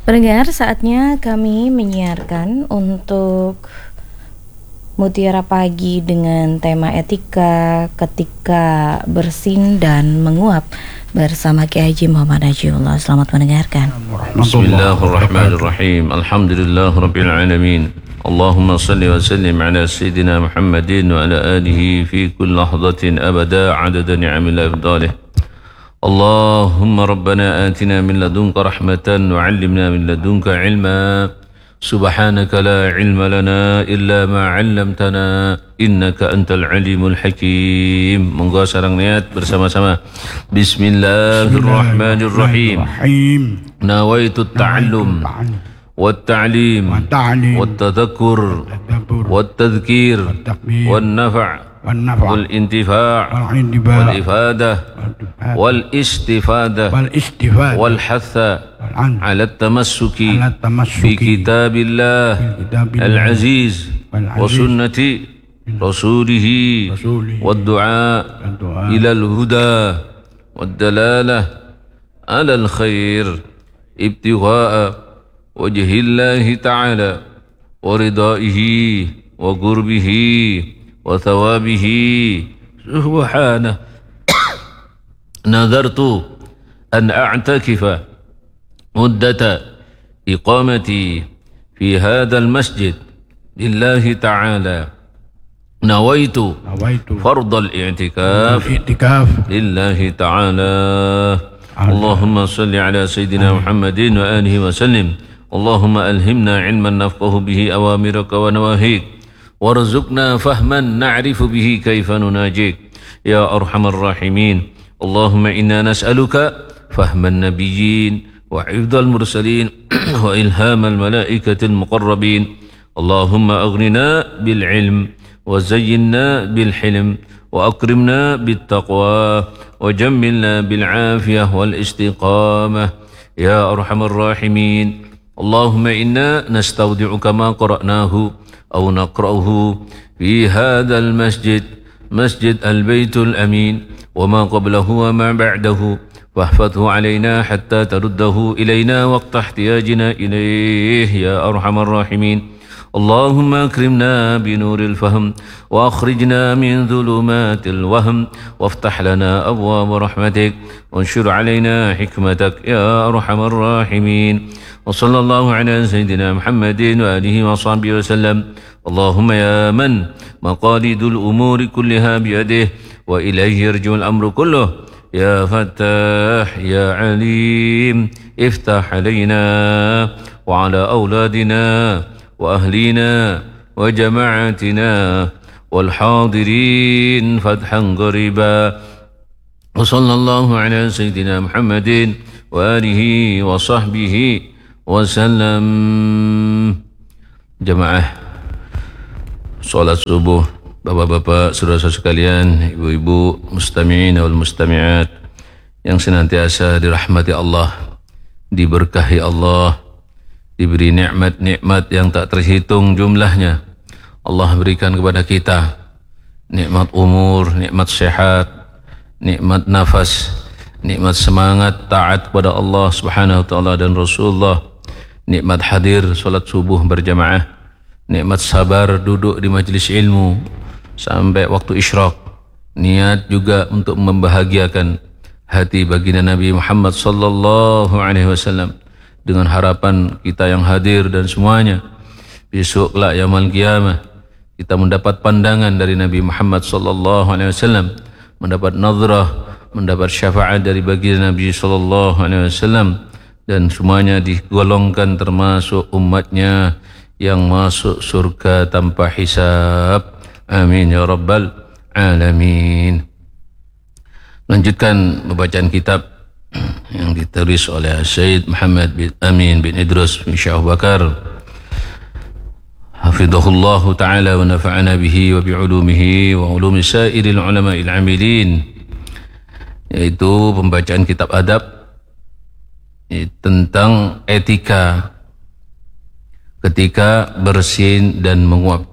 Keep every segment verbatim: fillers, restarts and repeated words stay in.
Pendengar, saatnya kami menyiarkan untuk Mutiara Pagi dengan tema etika ketika bersin dan menguap bersama Kiai Haji Muhammad Najiullah. Selamat mendengarkan. Bismillahirrahmanirrahim. Alhamdulillahirabbil alamin. Allahumma salli wa sallim ala sayyidina Muhammadin wa ala alihi fi kulli lahzatin abada adada ni'amil afdalih. اللهم ربنا آتنا من لدنك رحمة وعلمنا من لدنك علما سبحانك لا علم لنا إلا ما علمتنا إنك أنت العليم الحكيم. Monggo sareng niat bersama-sama. Bismillahirrahmanirrahim. Nawaitu at-ta'allum wat-ta'lim wat-tadhakkur wat-tadhkir wan-naf' والانتفاع والإفادة والاستفادة والحث على التمسك بكتاب الله العزيز وسنة رسوله والدعاء إلى الهدى والدلالة على الخير ابتغاء وجه الله تعالى ورضائه وقربه وثوابه سبحانه. نذرت أن أعتكف مدة إقامتي في هذا المسجد لله تعالى. نويت فرض الاعتكاف لله تعالى. اللهم صل على سيدنا محمد وآله وسلم. اللهم ألهمنا علما نفقه به أوامرك ونواهيك وارزقنا فهما نعرف به كيف نناجيك يا أرحم الراحمين. اللهم إنا نسألك فهم النبيين وحفظ المرسلين وإلهام الملائكة المقربين. اللهم أغننا بالعلم وزينا بالحلم وأكرمنا بالتقوى وجملنا بالعافية والاستقامة يا أرحم الراحمين. اللهم إنا نستودعك ما قرأناه أو نقرأه في هذا المسجد مسجد البيت الأمين وما قبله وما بعده، واحفظه علينا حتى ترده إلينا وقت احتياجنا إليه يا أرحم الراحمين. اللهم أكرمنا بنور الفهم وأخرجنا من ظلمات الوهم وافتح لنا أبواب رحمتك وانشر علينا حكمتك يا أرحم الراحمين. وصلى الله على سيدنا محمد وآله وصحبه وسلم. اللهم يا من مقاليد الأمور كلها بيده وإليه يرجع الأمر كله يا فتاح يا عليم افتح علينا وعلى أولادنا وأهلينا وجماعتنا والحاضرين فتحا قريبا. وصلى الله على سيدنا محمد وآله وصحبه وسلم. Jamaah salat subuh, bapak-bapak, saudara-saudara sekalian, ibu-ibu, mustami'in wal mustami'at yang senantiasa dirahmati Allah, diberkahi Allah, diberi nikmat-nikmat yang tak terhitung jumlahnya. Allah berikan kepada kita nikmat umur, nikmat sehat, nikmat nafas, nikmat semangat taat kepada Allah Subhanahu wa taala dan Rasulullah, nikmat hadir salat subuh berjamaah, nikmat sabar duduk di majlis ilmu sampai waktu isyraq, niat juga untuk membahagiakan hati baginda Nabi Muhammad sallallahu alaihi wasallam dengan harapan kita yang hadir dan semuanya besok kelak yaumul qiyamah kita mendapat pandangan dari Nabi Muhammad sallallahu alaihi wasallam, mendapat nazrah, mendapat syafaat dari baginda Nabi sallallahu alaihi wasallam, dan semuanya digolongkan termasuk umatnya yang masuk surga tanpa hisab. Amin ya rabbal alamin. Lanjutkan pembacaan kitab yang ditulis oleh Syed Muhammad bin Amin bin Idrus bin Syekh Abu Bakar hafidhahullahu ta'ala wa nafa'ana bihi wa bi'ulumihi wa ulumi sairil ulama'il amilin, yaitu pembacaan kitab adab tentang etika ketika bersin dan menguap.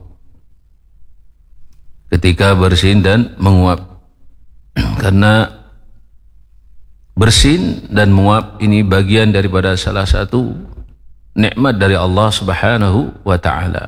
Ketika bersin dan menguap, karena bersin dan menguap ini bagian daripada salah satu nikmat dari Allah Subhanahu wa taala.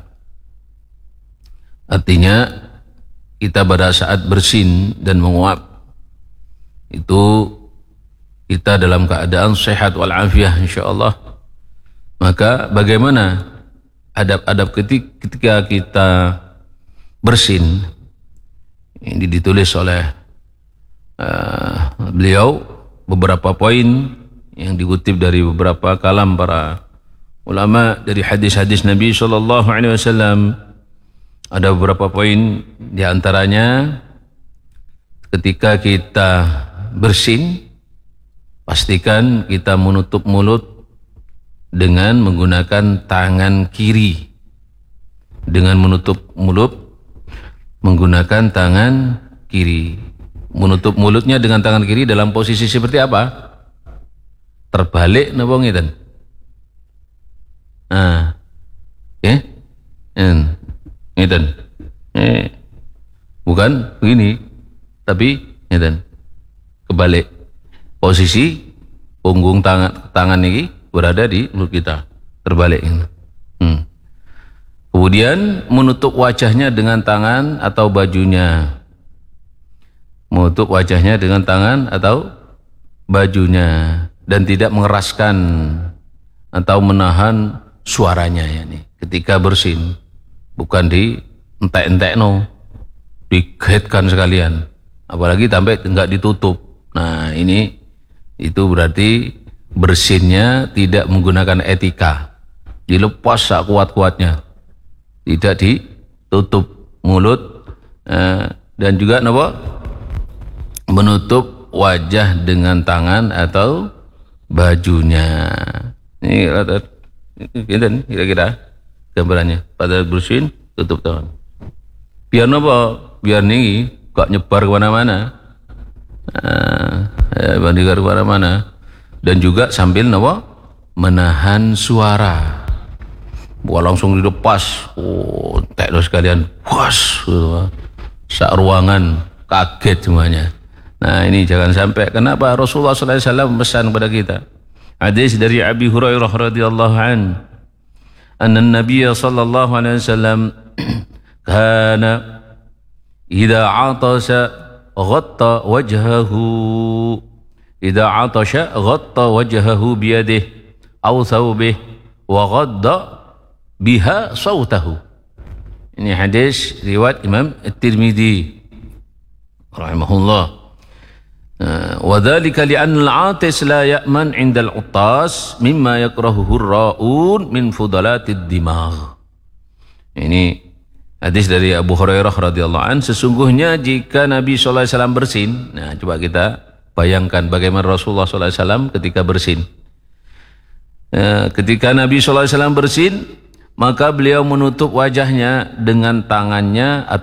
Artinya kita pada saat bersin dan menguap itu kita dalam keadaan sehat walafiat insyaallah. Maka bagaimana adab-adab ketika kita bersin? Ini ditulis oleh uh, beliau beberapa poin yang dikutip dari beberapa kalam para ulama dari hadis-hadis Nabi sallallahu alaihi wasallam. Ada beberapa poin di antaranya ketika kita bersin pastikan kita menutup mulut dengan menggunakan tangan kiri. Dengan menutup mulut menggunakan tangan kiri. Menutup mulutnya dengan tangan kiri dalam posisi seperti apa? Terbalik napa ngeten? Ah. Ya. En. Ngeten. Eh. Bukan begini, tapi ngeten. Kebalik. Posisi punggung tangan tangan ini berada di mulut kita. Terbalik. Hmm. Kemudian menutup wajahnya dengan tangan atau bajunya. Menutup wajahnya dengan tangan atau bajunya dan tidak mengeraskan atau menahan suaranya ya nih ketika bersin. Bukan di entek-entek no, digetkan sekalian. Apalagi sampai enggak ditutup. Nah, ini itu berarti bersinnya tidak menggunakan etika. Dilepas sak kuat-kuatnya. Tidak ditutup mulut eh, dan juga apa? Menutup wajah dengan tangan atau bajunya. Ini kira-kira gambarannya. Pada bersin tutup tangan. Biar apa? Biar nih gak nyebar kemana-mana. Nah, ya, nyebar kemana-mana. Dan juga sambil apa? Menahan suara. Bukan langsung dilepas, oh, tekno sekalian, was, sak ruangan kaget semuanya. Nah ini jangan sampai. Kenapa? Rasulullah sallallahu alaihi wasallam pesan kepada kita. Hadis dari Abi Hurairah radhiyallahu an, anna Nabiy sallallahu alaihi wasallam kana idza atasa ghatta wajhahu idza atasha ghatta wajhahu biyadihi aw thawbihi wa ghadda biha sautahu. Ini hadis riwayat Imam At-Tirmidzi rahimahullah. Wa dzalika li'anna al-'atis la ya'man 'inda al-'uttas mimma yakrahuhu ar-ra'un min fudalatid dimagh. Ini hadis dari Abu Hurairah radhiyallahu an, sesungguhnya jika Nabi sallallahu alaihi wasallam bersin. Nah, coba kita bayangkan bagaimana Rasulullah sallallahu alaihi wasallam ketika bersin. Ketika Nabi sallallahu alaihi wasallam bersin, maka beliau menutup wajahnya dengan tangannya